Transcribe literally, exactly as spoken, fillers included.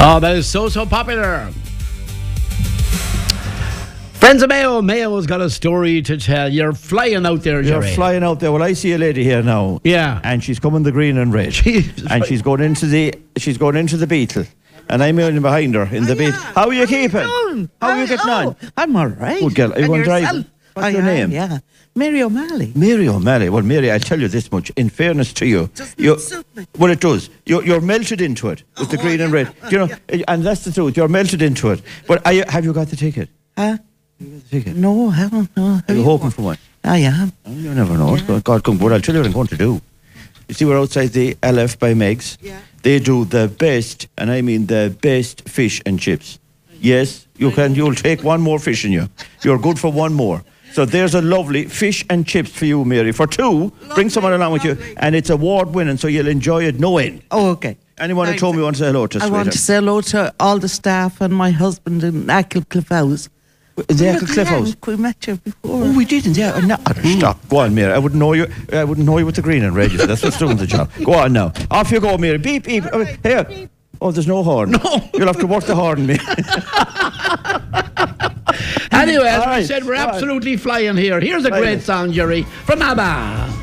Oh, that is so, so popular. Friends of Mayo, Mayo's got a story to tell. You're flying out there, Jerry. You're flying out there. Well, I see a lady here now. Yeah. And she's coming the green and red. Jesus and she's going into the she's going into the Beetle. And I'm in behind her in the Oh, Beetle. yeah. How are you How you keeping? doing? How are you Hi- getting oh, on? I'm all right. Good girl. Are you And going driving? yourself? What's I your am, name? Yeah. Mary O'Malley. Mary O'Malley. Well, Mary, I'll tell you this much. In fairness to you, Doesn't you it suit me? well, it does. You're, you're melted into it with the Oh, green and yeah. red. Do you know? And that's the truth. You're melted into it. But are you, have you got the ticket? Huh? The ticket. No, I haven't. No. Are you hoping for one? I am. Oh, you never know. God, God come good. I'll tell you what I'm going to do. You see, we're outside the L F by Meg's. Yeah. They do the best, and I mean the best fish and chips. Yes, you can. You'll take one more fish in you. You're good for one more. So there's a lovely fish and chips for you, Mary. For two, bring someone along with you, lovely. and it's award-winning, so you'll enjoy it no end. Oh, okay. Anyone who Thanks. told me want to say hello to I want to say hello to all the staff and my husband in Acklecliff House. The Acklecliff House. We met you before. Oh, we didn't, yeah. No, stop. Go on, Mary. I wouldn't know you. I wouldn't know you with the green and red. You see. That's what's doing the job. Go on now. Off you go, Mary. Beep, beep. Oh, here. Oh, there's no horn. No. You'll have to work the horn, me. Anyway, as All I right, said, we're go on. absolutely flying here. Here's a Flying. great song, Jerry, from ABBA.